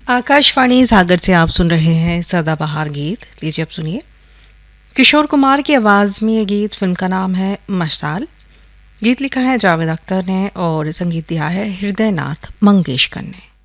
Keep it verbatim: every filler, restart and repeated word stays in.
आकाशवाणी सागर से आप सुन रहे हैं सदाबहार गीत। लीजिए अब सुनिए किशोर कुमार की आवाज़ में ये गीत। फिल्म का नाम है मशाल। गीत लिखा है जावेद अख्तर ने और संगीत दिया है हृदयनाथ मंगेशकर ने।